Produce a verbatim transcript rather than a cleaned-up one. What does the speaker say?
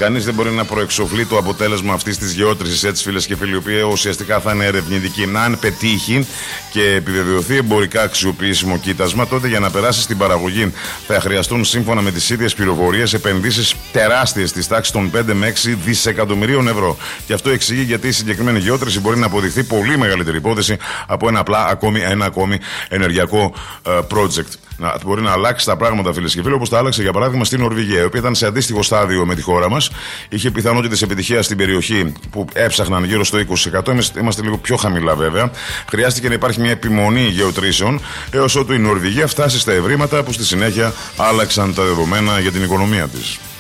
Κανείς δεν μπορεί να προεξοφλεί το αποτέλεσμα αυτής της γεώτρησης, έτσι φίλες και φίλοι, η οποία ουσιαστικά θα είναι ερευνητική. Αν πετύχει και επιβεβαιωθεί εμπορικά αξιοποιήσιμο κοίτασμα, τότε για να περάσει στην παραγωγή θα χρειαστούν, σύμφωνα με τις ίδιες πληροφορίες, επενδύσεις τεράστιες της τάξης των πέντε με έξι δισεκατομμυρίων ευρώ. Και αυτό εξηγεί γιατί η συγκεκριμένη γεώτρηση μπορεί να αποδειχθεί πολύ μεγαλύτερη υπόθεση από ένα απλά ακόμη, ένα ακόμη ενεργειακό uh, project. Να, μπορεί να αλλάξει τα πράγματα, φίλες και φίλοι, όπως τα άλλαξε για παράδειγμα στην Νορβηγία, η οποία ήταν σε αντίστοιχο στάδιο με τη χώρα μας. Είχε πιθανότητες επιτυχίας στην περιοχή που έψαχναν γύρω στο είκοσι τοις εκατό. Είμαστε λίγο πιο χαμηλά βέβαια. Χρειάστηκε να υπάρχει μια επιμονή γεωτρήσεων έως ότου η Νορβηγία φτάσει στα ευρήματα που στη συνέχεια άλλαξαν τα δεδομένα για την οικονομία της.